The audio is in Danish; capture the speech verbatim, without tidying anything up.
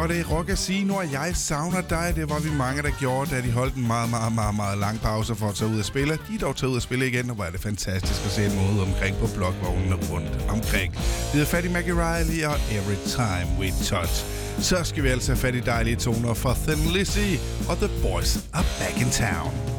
og det er Rock-Casino, og jeg savner dig. Det var vi mange, der gjorde, da de holdt en meget, meget, meget, meget lang pause for at tage ud og spille. De er dog taget ud og spille igen, og hvor er det fantastisk at se en måde omkring på blokvognene rundt omkring. Vi har fat i Maggie Riley og Every Time We Touch. Så skal vi altså have fat i dejlige toner fra Thin Lizzy og The Boys Are Back in Town.